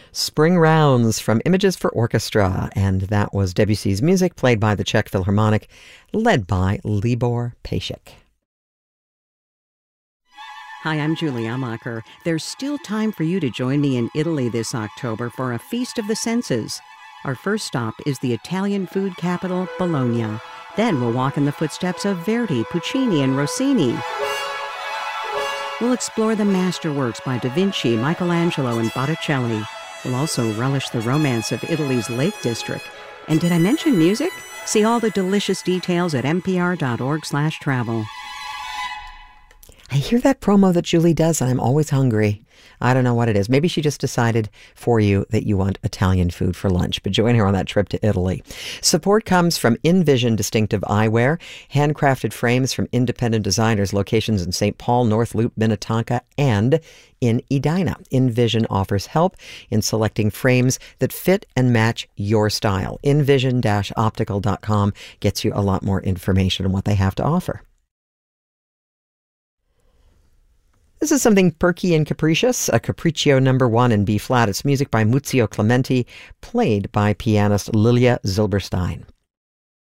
Spring Rounds from Images for Orchestra, and that was Debussy's music played by the Czech Philharmonic, led by Libor Pejsik. Hi, I'm Julie Amacher. There's still time for you to join me in Italy this October for a Feast of the Senses. Our first stop is the Italian food capital, Bologna. Then we'll walk in the footsteps of Verdi, Puccini, and Rossini. We'll explore the masterworks by Da Vinci, Michelangelo, and Botticelli. We'll also relish the romance of Italy's Lake District. And did I mention music? See all the delicious details at npr.org/travel. I hear that promo that Julie does, and I'm always hungry. I don't know what it is. Maybe she just decided for you that you want Italian food for lunch, but join her on that trip to Italy. Support comes from InVision Distinctive Eyewear, handcrafted frames from independent designers, locations in St. Paul, North Loop, Minnetonka, and in Edina. InVision offers help in selecting frames that fit and match your style. InVision-optical.com gets you a lot more information on what they have to offer. This is something perky and capricious, a Capriccio No. 1 in B-flat. It's music by Muzio Clementi, played by pianist Lilia Zilberstein.